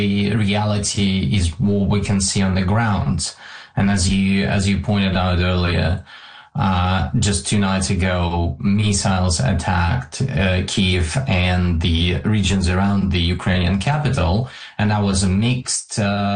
reality is what we can see on the ground. And as you pointed out earlier, just 2 nights ago, missiles attacked Kiev and the regions around the Ukrainian capital, and that was a mixed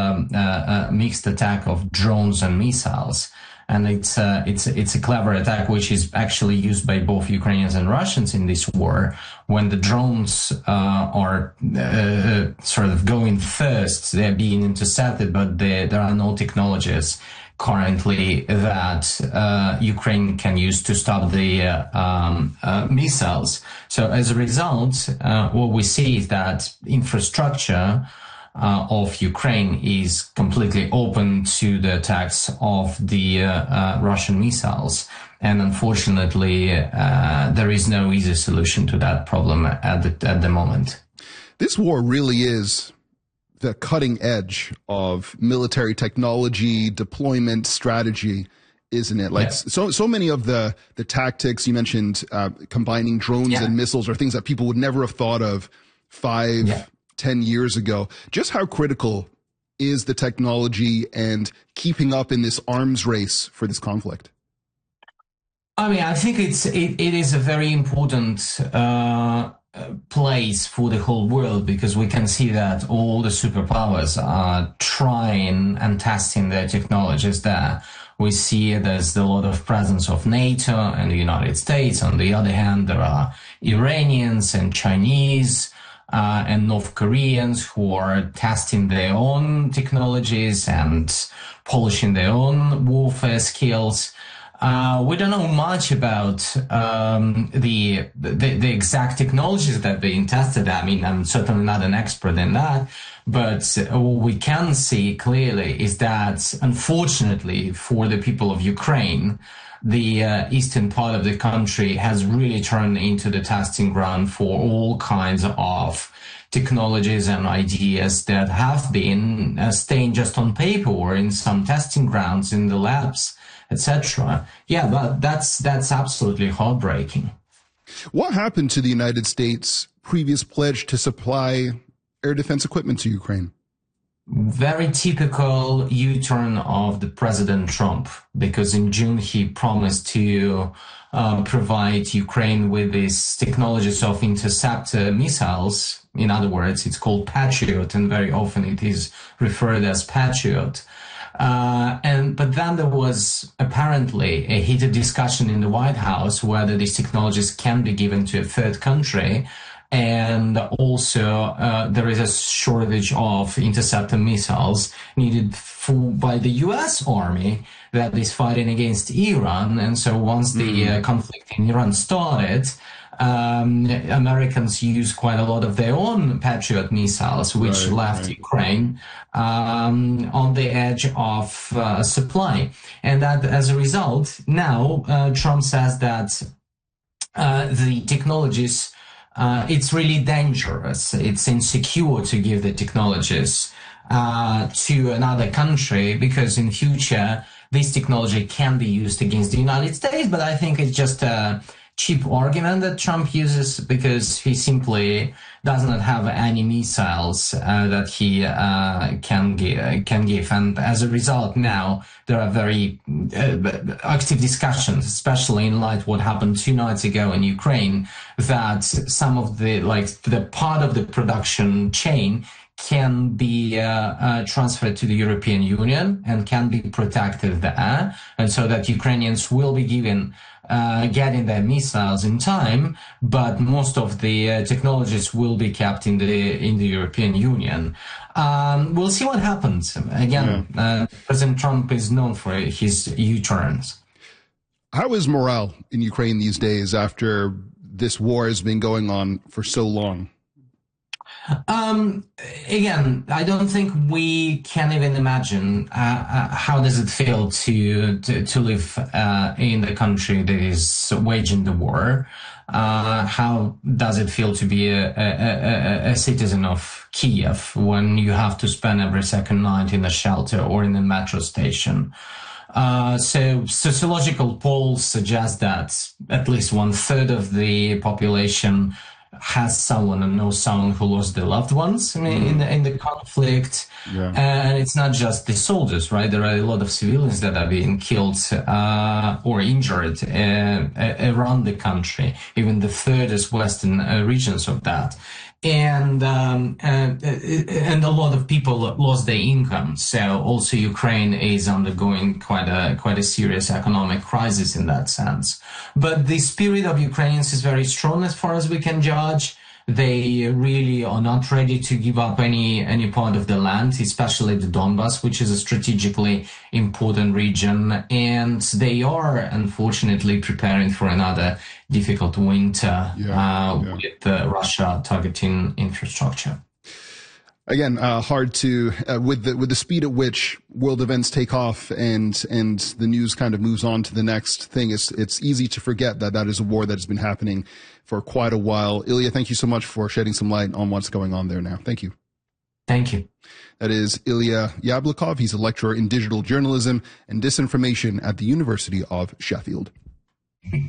attack of drones and missiles. And it's a clever attack, which is actually used by both Ukrainians and Russians in this war. When the drones are sort of going first, they're being intercepted, but there are no technologies currently that Ukraine can use to stop the missiles. So as a result, what we see is that infrastructure of Ukraine is completely open to the attacks of the Russian missiles. And unfortunately, there is no easy solution to that problem at the moment. This war really is the cutting edge of military technology, deployment strategy, isn't it? Like so many of the tactics you mentioned, combining drones and missiles, are things that people would never have thought of 10 years ago. Just how critical is the technology and keeping up in this arms race for this conflict? I mean, I think it is a very important place for the whole world, because we can see that all the superpowers are trying and testing their technologies there. We see there's a lot of presence of NATO and the United States. On the other hand, there are Iranians and Chinese and North Koreans who are testing their own technologies and polishing their own warfare skills. We don't know much about the exact technologies that are being tested. I mean, I'm certainly not an expert in that, but what we can see clearly is that, unfortunately for the people of Ukraine, the eastern part of the country has really turned into the testing ground for all kinds of technologies and ideas that have been staying just on paper or in some testing grounds in the labs, etc. Yeah, but that's absolutely heartbreaking. What happened to the United States' previous pledge to supply air defense equipment to Ukraine? Very typical U-turn of the President Trump, because in June he promised to provide Ukraine with these technologies of interceptor missiles. In other words, it's called Patriot, and very often it is referred as Patriot. But then there was apparently a heated discussion in the White House whether these technologies can be given to a third country. And also, there is a shortage of interceptor missiles needed by the U.S. Army that is fighting against Iran. And so once the conflict in Iran started, Americans used quite a lot of their own Patriot missiles, which left Ukraine on the edge of supply. And that, as a result, now Trump says that the technologies, it's really dangerous. It's insecure to give the technologies to another country, because in future this technology can be used against the United States. But I think it's just a cheap argument that Trump uses, because he simply does not have any missiles that he can give. And as a result, now there are very active discussions, especially in light of what happened 2 nights ago in Ukraine, that some of the part of the production chain can be transferred to the European Union and can be protected there, and so that Ukrainians will be getting their missiles in time, but most of the technologies will be kept in the European Union. We'll see what happens. Again, President Trump is known for his U-turns. How is morale in Ukraine these days after this war has been going on for so long? Again, I don't think we can even imagine how does it feel to live in the country that is waging the war. How does it feel to be a citizen of Kiev when you have to spend every second night in a shelter or in a metro station? So sociological polls suggest that at least 1/3 of the population has someone and knows someone who lost their loved ones in the conflict. Yeah. And it's not just the soldiers, right? There are a lot of civilians that are being killed or injured around the country, even the furthest western regions of that. And a lot of people lost their income. So also Ukraine is undergoing quite a serious economic crisis in that sense. But the spirit of Ukrainians is very strong as far as we can judge. They really are not ready to give up any part of the land, especially the Donbas, which is a strategically important region. And they are unfortunately preparing for another difficult winter with Russia targeting infrastructure. Again, hard to with the speed at which world events take off and the news kind of moves on to the next thing. It's easy to forget that is a war that has been happening for quite a while. Ilya, thank you so much for shedding some light on what's going on there now. Thank you. Thank you. That is Ilya Yablokov. He's a lecturer in digital journalism and disinformation at the University of Sheffield.